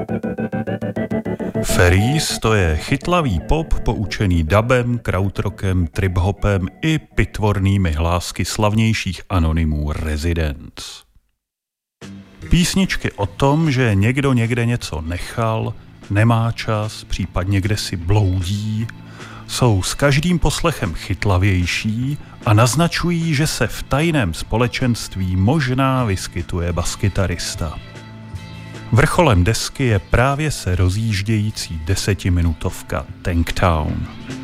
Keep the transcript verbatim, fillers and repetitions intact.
Ferries to je chytlavý pop poučený dubem, krautrockem, trip-hopem i pitvornými hlásky slavnějších anonymů Residents. Písničky o tom, že někdo někde něco nechal, nemá čas, případně kde si bloudí, jsou s každým poslechem chytlavější a naznačují, že se v tajném společenství možná vyskytuje baskytarista. Vrcholem desky je právě se rozjíždějící desetiminutovka Tanktown.